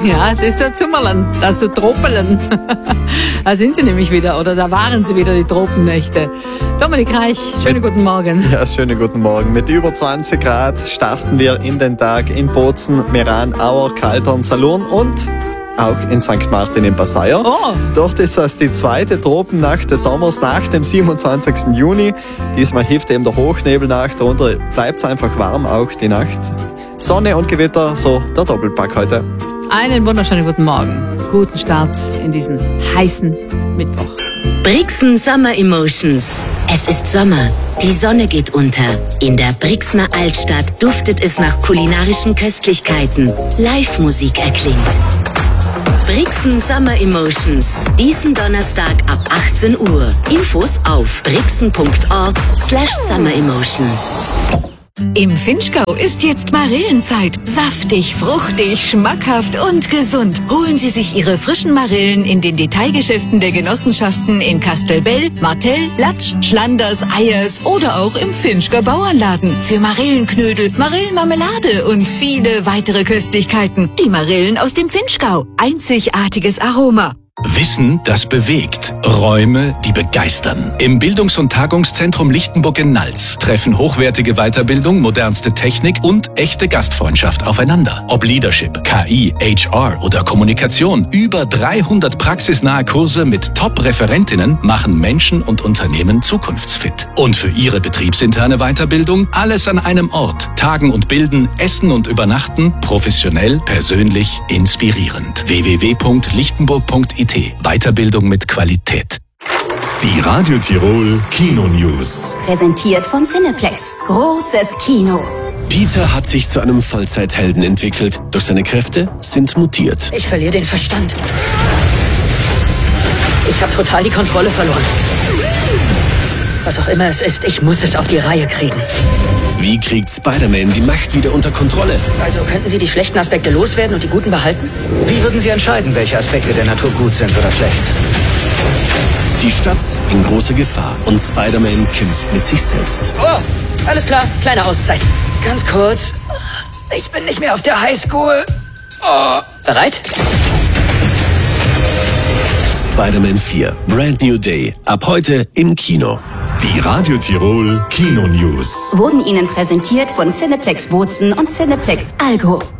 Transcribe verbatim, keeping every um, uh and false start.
Ja, das ist der Zummerland, das ist der Tropelen. Da sind sie nämlich wieder, oder da waren sie wieder, die Tropennächte. Dominik Reich, schönen guten Morgen. Ja, schönen guten Morgen. Mit über zwanzig Grad starten wir in den Tag in Bozen, Meran, Auer, Kaltern, Salurn und auch in Sankt Martin im Passaier. Oh. Dort ist das die zweite Tropennacht des Sommers nach dem siebenundzwanzigsten Juni. Diesmal hilft eben der Hochnebel nach, darunter bleibt es einfach warm, auch die Nacht. Sonne und Gewitter, so der Doppelpack heute. Einen wunderschönen guten Morgen. Guten Start in diesen heißen Mittwoch. Brixen Summer Emotions. Es ist Sommer. Die Sonne geht unter. In der Brixner Altstadt duftet es nach kulinarischen Köstlichkeiten. Live-Musik erklingt. Brixen Summer Emotions. Diesen Donnerstag ab achtzehn Uhr. Infos auf brixen punkt org slash summer emotions. Im Finchgau ist jetzt Marillenzeit. Saftig, fruchtig, schmackhaft und gesund. Holen Sie sich Ihre frischen Marillen in den Detailgeschäften der Genossenschaften in Kastelbell, Martell, Latsch, Schlanders, Eyers oder auch im Finchger Bauernladen. Für Marillenknödel, Marillenmarmelade und viele weitere Köstlichkeiten. Die Marillen aus dem Finchgau. Einzigartiges Aroma. Wissen, das bewegt. Räume, die begeistern. Im Bildungs- und Tagungszentrum Lichtenburg in Nals treffen hochwertige Weiterbildung, modernste Technik und echte Gastfreundschaft aufeinander. Ob Leadership, K I, H R oder Kommunikation, über dreihundert praxisnahe Kurse mit Top-Referentinnen machen Menschen und Unternehmen zukunftsfit. Und für Ihre betriebsinterne Weiterbildung alles an einem Ort. Tagen und bilden, essen und übernachten, professionell, persönlich, inspirierend. w w w punkt lichtenburg punkt i t. Weiterbildung mit Qualität. Die Radio Tirol Kino News. Präsentiert von Cineplex. Großes Kino. Peter hat sich zu einem Vollzeithelden entwickelt, doch seine Kräfte sind mutiert. Ich verliere den Verstand. Ich habe total die Kontrolle verloren. Was auch immer es ist, ich muss es auf die Reihe kriegen. Wie kriegt Spider-Man die Macht wieder unter Kontrolle? Also könnten Sie die schlechten Aspekte loswerden und die guten behalten? Wie würden Sie entscheiden, welche Aspekte der Natur gut sind oder schlecht? Die Stadt in großer Gefahr und Spider-Man kämpft mit sich selbst. Oh, alles klar, kleine Auszeit. Ganz kurz, ich bin nicht mehr auf der Highschool. Oh. Bereit? Spider-Man vier, Brand New Day, ab heute im Kino. Die Radio Tirol Kino News Wurden Ihnen präsentiert von Cineplex Bozen und Cineplex Allgäu.